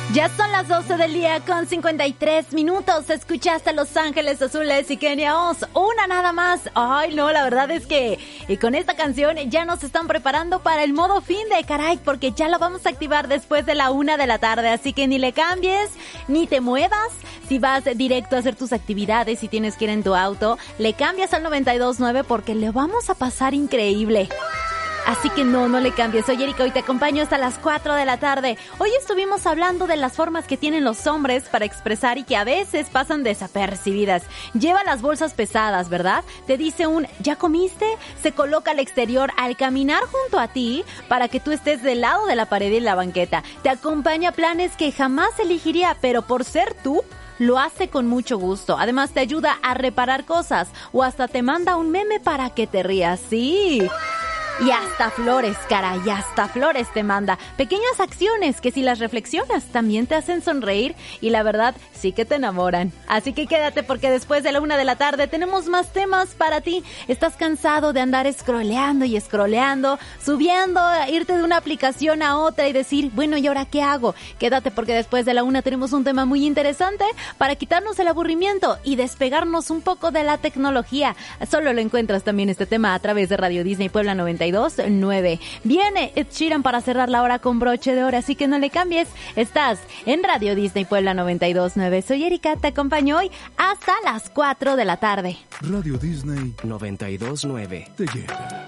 Ya son las 12 del día con 53 minutos. Escuchaste Los Ángeles Azules y Kenia Oz. Una nada más. Ay, no, la verdad es que con esta canción ya nos están preparando para el modo fin de caray, porque ya lo vamos a activar después de la 1 de la tarde. Así que ni le cambies, ni te muevas. Si vas directo a hacer tus actividades y tienes que ir en tu auto, le cambias al 92.9 porque le vamos a pasar increíble. Así que no le cambies. Soy Erika y te acompaño hasta las 4 de la tarde. Hoy estuvimos hablando de las formas que tienen los hombres para expresar y que a veces pasan desapercibidas. Lleva las bolsas pesadas, ¿verdad? Te dice ¿ya comiste? Se coloca al exterior al caminar junto a ti para que tú estés del lado de la pared y la banqueta. Te acompaña a planes que jamás elegiría, pero por ser tú, lo hace con mucho gusto. Además te ayuda a reparar cosas o hasta te manda un meme para que te rías. Sí. Y hasta flores, caray, hasta flores te manda. Pequeñas acciones que si las reflexionas también te hacen sonreír y la verdad sí que te enamoran. Así que quédate porque después de la 1 de la tarde tenemos más temas para ti. ¿Estás cansado de andar scrolleando y scrolleando, subiendo, irte de una aplicación a otra y decir, bueno, ¿y ahora qué hago? Quédate porque después de la 1 tenemos un tema muy interesante para quitarnos el aburrimiento y despegarnos un poco de la tecnología. Solo lo encuentras también este tema a través de Radio Disney Puebla 92.9. Viene Ed Sheeran para cerrar la hora con broche de oro, así que no le cambies. Estás en Radio Disney Puebla 92.9. Soy Erika, te acompaño hoy hasta las 4 de la tarde. Radio Disney 92.9 te llega.